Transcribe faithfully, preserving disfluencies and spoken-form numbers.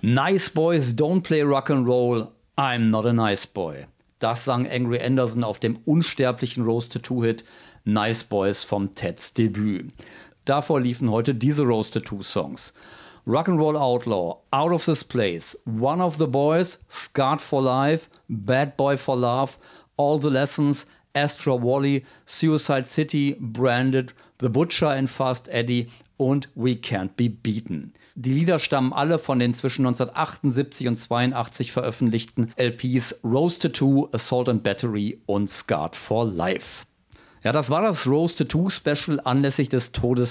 Nice Boys don't play Rock'n'Roll, I'm not a nice boy. Das sang Angry Anderson auf dem unsterblichen Rose-Tattoo-Hit Nice Boys vom Teds Debüt. Davor liefen heute diese Rose-Tattoo-Songs: Rock'n'Roll Outlaw, Out of This Place, One of the Boys, Scarred for Life, Bad Boy for Love, All the Lessons, Astra Wally, Suicide City, Branded, The Butcher and Fast Eddie und We Can't Be Beaten. Die Lieder stammen alle von den zwischen neunzehnhundertachtundsiebzig und zweiundachtzig veröffentlichten L Ps Rose Tattoo, Assault and Battery und Scarred for Life. Ja, das war das Rose Tattoo Special anlässlich des Todes